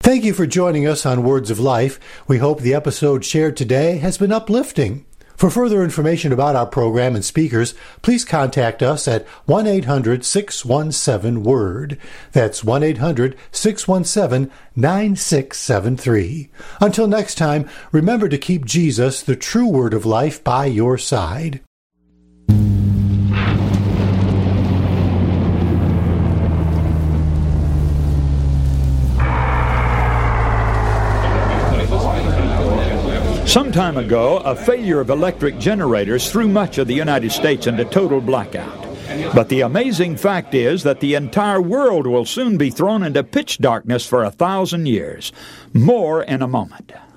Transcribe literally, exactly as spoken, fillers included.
Thank you for joining us on Words of Life. We hope the episode shared today has been uplifting. For further information about our program and speakers, please contact us at one eight hundred six one seven WORD. That's one eight hundred six one seven nine six seven three. Until next time, remember to keep Jesus, the true Word of Life, by your side. Some time ago, a failure of electric generators threw much of the United States into total blackout. But the amazing fact is that the entire world will soon be thrown into pitch darkness for a thousand years. More in a moment.